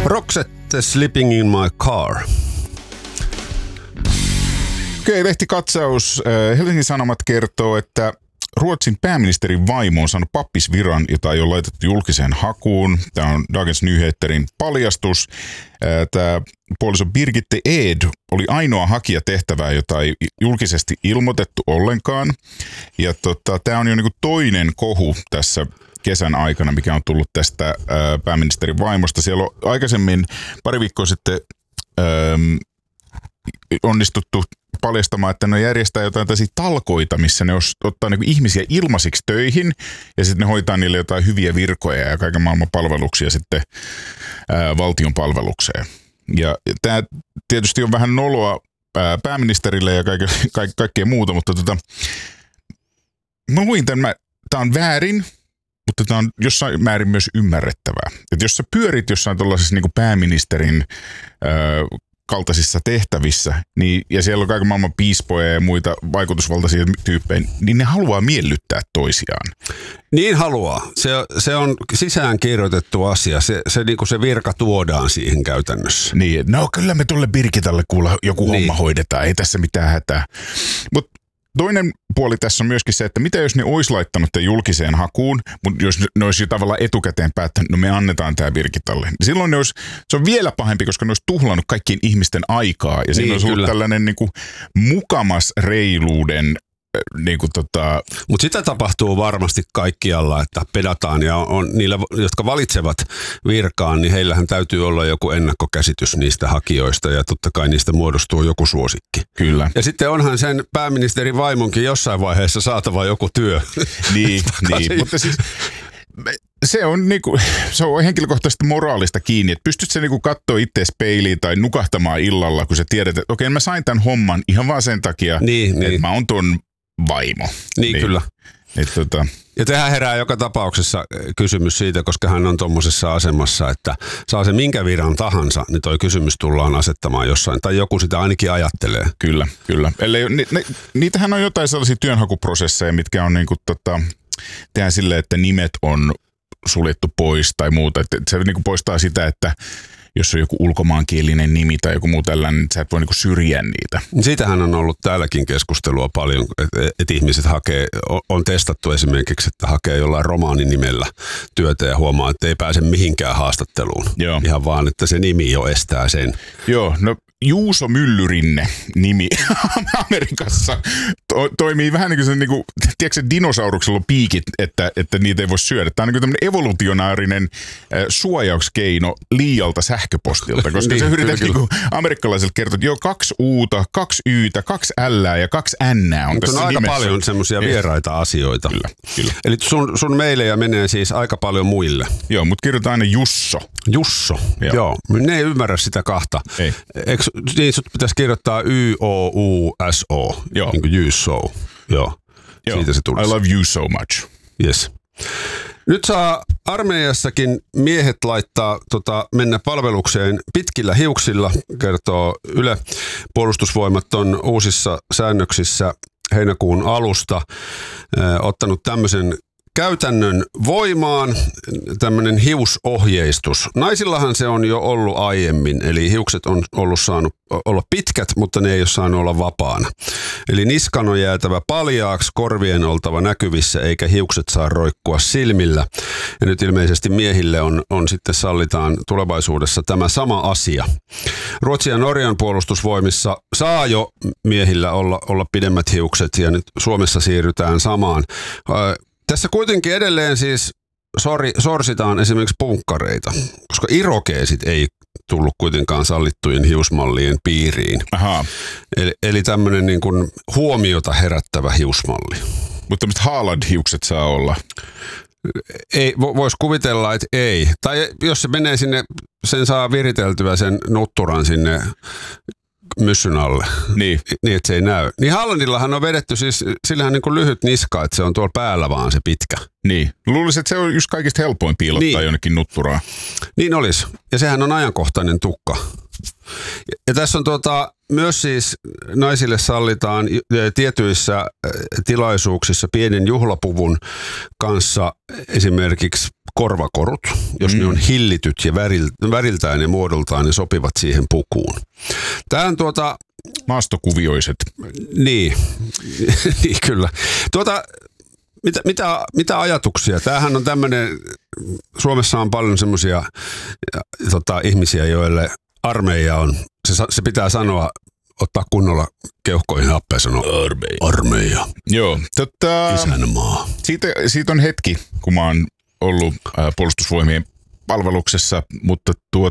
Roxette Sleeping in my car. Okei, lehtikatsaus. Helsingin Sanomat kertoo, että Ruotsin pääministerin vaimo on saanut pappisviran, jota ei ole laitettu julkiseen hakuun. Tämä on Dagens Nyheterin paljastus. Tämä puoliso Birgitte Ed oli ainoa hakija tehtävää, jota ei julkisesti ilmoitettu ollenkaan. Ja tämä on jo niin kuin toinen kohu tässä kesän aikana, mikä on tullut tästä pääministerin vaimosta. Siellä on aikaisemmin pari viikkoa sitten onnistuttu paljastamaan, että ne järjestää jotain tällaisia talkoita, missä ne ottaa niin ihmisiä ilmaisiksi töihin ja sitten ne hoitaa niille jotain hyviä virkoja ja kaiken maailman palveluksia sitten valtion palvelukseen. Ja tämä tietysti on vähän noloa pääministerille ja kaikkea muuta, mutta mä luin tämän, tämä on väärin, mutta tämä on jossain määrin myös ymmärrettävää. Että jos sä pyörit jossain tuollaisessa niin kuin pääministerin kaltaisissa tehtävissä, niin, ja siellä on kaiken maailman piispoja ja muita vaikutusvaltaisia tyyppejä, niin ne haluaa miellyttää toisiaan. Niin haluaa. Se on sisään kirjoitettu asia. Se virka tuodaan siihen käytännössä. Niin, no kyllä me tuolle Birgitalle kuulla joku homma hoidetaan, ei tässä mitään hätää. Mutta toinen puoli tässä on myöskin se, että mitä jos ne olisi laittanut tämän julkiseen hakuun, mutta jos ne olisi jo tavallaan etukäteen päättänyt, no me annetaan tämä Birgitalle. Silloin se on vielä pahempi, koska ne olisi tuhlannut kaikkien ihmisten aikaa. Ja siinä olisi ollut tällainen niin kuin mukamas reiluuden Mutta sitä tapahtuu varmasti kaikkialla, että pedataan ja on niillä, jotka valitsevat virkaan, niin heillähän täytyy olla joku ennakkokäsitys niistä hakijoista ja totta kai niistä muodostuu joku suosikki. Kyllä. Ja sitten onhan sen pääministerin vaimonkin jossain vaiheessa saatava joku työ. Niin, mutta siis se on henkilökohtaisesti moraalista kiinni, että pystyt sä katsoa itseäsi peiliin tai nukahtamaan illalla, kun sä tiedät, että okei, mä sain tämän homman ihan vaan sen takia, että mä oon ton vaimo. Niin kyllä. Ja tähän herää joka tapauksessa kysymys siitä, koska hän on tuommoisessa asemassa, että saa se minkä viran tahansa, niin toi kysymys tullaan asettamaan jossain. Tai joku sitä ainakin ajattelee. Kyllä. Niitähän on jotain sellaisia työnhakuprosesseja, mitkä on tehdään silleen, että nimet on suljettu pois tai muuta. Että se poistaa sitä, että jos on joku ulkomaankielinen nimi tai joku muu tällainen, niin sä et voi syrjiä niitä. Siitähän on ollut täälläkin keskustelua paljon, että ihmiset on testattu esimerkiksi, että hakee jollain romaanin nimellä työtä ja huomaa, että ei pääse mihinkään haastatteluun. Joo. Ihan vaan, että se nimi jo estää sen. Joo, no Juuso Myllyrinne nimi Amerikassa toimii vähän niin kuin se, tiedätkö se dinosauruksella on piikit, että niitä ei voi syödä. Tämä on niin kuin tämmöinen evolutionaarinen suojauskeino liialta sähköpostilta, koska se yrität niin amerikkalaiselta kertoa, että joo, 2 U:ta, 2 Y:tä, 2 L:ää ja 2 N:ää on tässä on aika nimessä. paljon semmoisia vieraita asioita. Kyllä. Eli sun meilejä menee siis aika paljon muille. Joo, mutta kirjoitetaan aina Jusso. Jusso, joo. Ne ei ymmärrä sitä kahta. Ei. Niin sut pitäisi kirjoittaa Y-O-U-S-O, niin kuin Jusso. Joo, siitä se tulisi. I love you so much. Yes. Nyt saa armeijassakin miehet laittaa mennä palvelukseen pitkillä hiuksilla, kertoo Yle. Puolustusvoimat on uusissa säännöksissä heinäkuun alusta ottanut tämmöisen käytännön voimaan, tämmöinen hiusohjeistus. Naisillahan se on jo ollut aiemmin, eli hiukset on saanut olla pitkät, mutta ne ei ole saanut olla vapaana. Eli niskan on jäätävä paljaaksi, korvien oltava näkyvissä, eikä hiukset saa roikkua silmillä. Ja nyt ilmeisesti miehille on sitten sallitaan tulevaisuudessa tämä sama asia. Ruotsin ja Norjan puolustusvoimissa saa jo miehillä olla pidemmät hiukset, ja nyt Suomessa siirrytään samaan. Tässä kuitenkin edelleen siis sorsitaan esimerkiksi punkkareita, koska irokeesit ei tullut kuitenkaan sallittujen hiusmallien piiriin. Aha. Eli tämmöinen niin kuin huomiota herättävä hiusmalli. Mutta tämmöiset Haaland-hiukset saa olla. Ei, voisi kuvitella, että ei. Tai jos se menee sinne, sen saa viriteltyä sen nutturan sinne myssyn alle. Niin, että se ei näy. Niin Haalandillahan on vedetty siis, sillähän niin kuin lyhyt niska, että se on tuolla päällä vaan se pitkä. Niin. Luulisin, että se on just kaikista helpoin piilottaa jonnekin nutturaan. Niin olisi. Ja sehän on ajankohtainen tukka. Ja tässä on myös siis naisille sallitaan tietyissä tilaisuuksissa pienen juhlapuvun kanssa esimerkiksi korvakorut, jos ne on hillityt ja väriltään ja muodoltaan ne sopivat siihen pukuun. Tämä on maastokuvioiset. Niin, niin kyllä. Mitä ajatuksia? Tämähän on tämmöinen, Suomessa on paljon semmoisia ihmisiä, joille armeija on, se pitää sanoa, ottaa kunnolla keuhkoihin happea ja sanoa armeija. Joo. Isänmaa. Siitä on hetki, kun mä oon ollut puolustusvoimien palveluksessa, mutta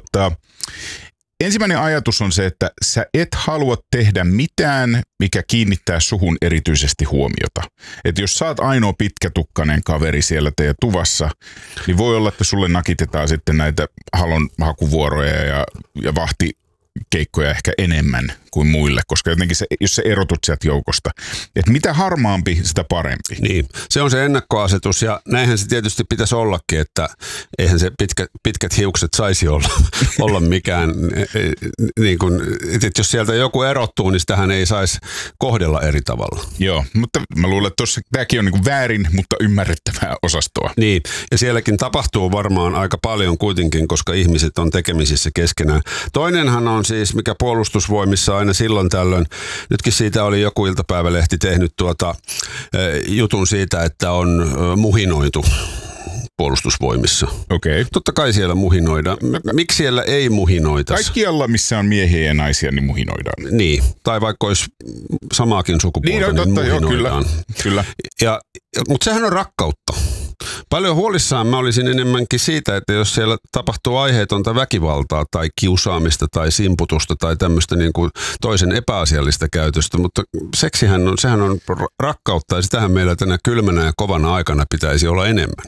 ensimmäinen ajatus on se, että sä et halua tehdä mitään, mikä kiinnittää suhun erityisesti huomiota. Että jos sä oot ainoa pitkätukkainen kaveri siellä teidän tuvassa, niin voi olla, että sulle nakitetaan sitten näitä halonhakuvuoroja ja vahtikeikkoja ehkä enemmän kuin muille, koska jotenkin jos sä erotut sieltä joukosta, että mitä harmaampi, sitä parempi. Niin, se on se ennakkoasetus ja näinhän se tietysti pitäisi ollakin, että eihän se pitkät hiukset saisi olla mikään, niin kuin, että jos sieltä joku erottuu, niin sitähän ei saisi kohdella eri tavalla. Joo, mutta mä luulen, että tämäkin on niin kuin väärin, mutta ymmärrettävää osastoa. Niin, ja sielläkin tapahtuu varmaan aika paljon kuitenkin, koska ihmiset on tekemisissä keskenään. Toinenhan on siis, mikä puolustusvoimissa aina silloin tällöin, nytkin siitä oli joku iltapäivälehti tehnyt jutun siitä, että on muhinoitu puolustusvoimissa. Okei. Totta kai siellä muhinoidaan. Miksi siellä ei muhinoita? Kaikkialla, missä on miehiä ja naisia, niin muhinoidaan. Niin, tai vaikka olisi samaakin sukupuolta, niin muhinoidaan. Kyllä. Mutta sehän on rakkautta. Paljon huolissaan mä olisin enemmänkin siitä, että jos siellä tapahtuu aiheetonta väkivaltaa tai kiusaamista tai simputusta tai tämmöistä niin kuin toisen epäasiallista käytöstä, mutta sehän on rakkautta ja sitähän meillä tänä kylmänä ja kovana aikana pitäisi olla enemmän.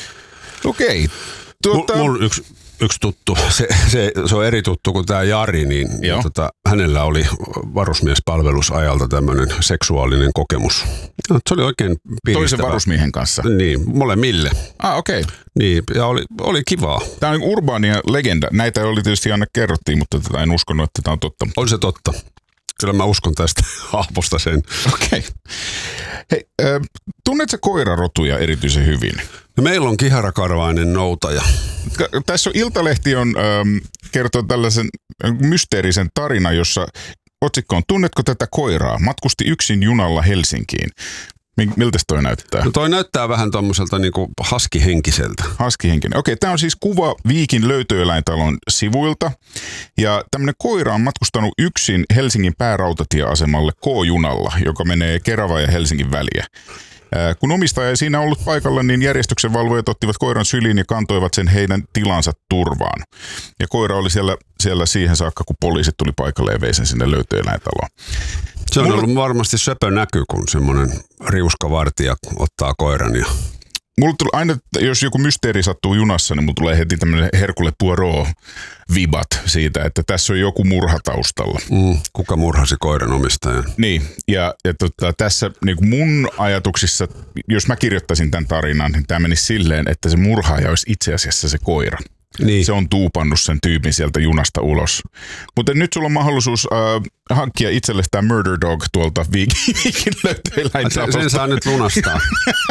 Okei. Mulla yksi tuttu, se on eri tuttu kuin tämä Jari, niin hänellä oli varusmiespalvelusajalta tämmöinen seksuaalinen kokemus. Se oli oikein piristävä. Toisen varusmiehen kanssa? Niin, molemmille. Okei. Niin, ja oli kivaa. Tämä on urbaania legenda. Näitä oli tietysti aina kerrottiin, mutta en uskonut, että tämä on totta. On se totta. Kyllä mä uskon tästä hahmosta sen. Okei. Hei, tunnetko koirarotuja erityisen hyvin? No, meillä on kiharakarvainen noutaja. Tässä on Iltalehti kertoo tällaisen mysteerisen tarinan, jossa otsikko on Tunnetko tätä koiraa? Matkusti yksin junalla Helsinkiin. Miltä toi näyttää? No toi näyttää vähän tommoselta niinku haskihenkiseltä. Haskihenkinen. Okei, tämä on siis kuva Viikin löytöeläintalon sivuilta. Ja tämmöinen koira on matkustanut yksin Helsingin päärautatieasemalle K-junalla, joka menee Keravan ja Helsingin väliä. Kun omistaja ei siinä ollut paikalla, niin järjestyksenvalvojat ottivat koiran syliin ja kantoivat sen heidän tilansa turvaan. Ja koira oli siellä siihen saakka, kun poliisit tuli paikalle ja vei sen sinne löytöeläintaloon. Se on ollut varmasti söpö näky, kun semmoinen riuskavartija ottaa koiran. Mulla tulee aina, jos joku mysteeri sattuu junassa, niin mulla tulee heti tämmöinen Hercule Poirot-vibat siitä, että tässä on joku murha taustalla. Kuka murhasi koiran omistajan? Niin, ja tässä niin kuin mun ajatuksissa, jos mä kirjoittaisin tämän tarinan, niin tämä menisi silleen, että se murhaaja olisi itse asiassa se koira. Niin. Se on tuupannut sen tyypin sieltä junasta ulos. Mutta nyt sulla on mahdollisuus hankkia itsellesi tämä Murder Dog tuolta Viikin löytöeläintalosta. Sen saa nyt lunastaa.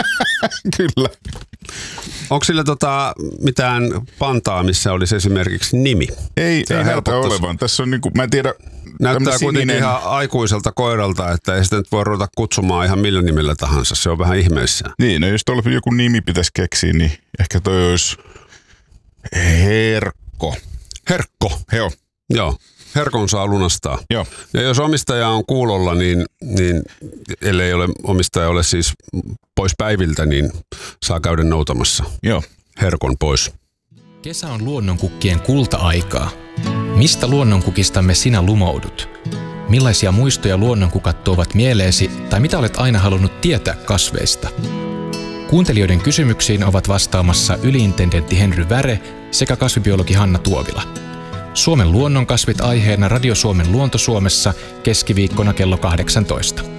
Kyllä. Onko sillä mitään pantaa, missä olisi esimerkiksi nimi? Ei näytä olevan. Tässä on niinku, mä en tiedä. Näyttää kuitenkin ihan aikuiselta koiralta, että ei sitä nyt voi ruveta kutsumaan ihan millä nimellä tahansa. Se on vähän ihmeissään. Niin, no jos tuolla joku nimi pitäisi keksiä, niin ehkä toi olisi Herkko. Herkko? Joo. Herkon saa lunastaa. Joo. Ja jos omistaja on kuulolla, niin ellei omistaja ole siis pois päiviltä, niin saa käydä noutamassa. Joo. Herkon pois. Kesä on luonnonkukkien kulta-aikaa. Mistä luonnonkukistamme sinä lumoudut? Millaisia muistoja luonnonkukat tuovat mieleesi tai mitä olet aina halunnut tietää kasveista? Kuuntelijoiden kysymyksiin ovat vastaamassa yliintendentti Henry Väre sekä kasvibiologi Hanna Tuovila. Suomen luonnonkasvit aiheena Radio Suomen Luonto Suomessa keskiviikkona kello 18.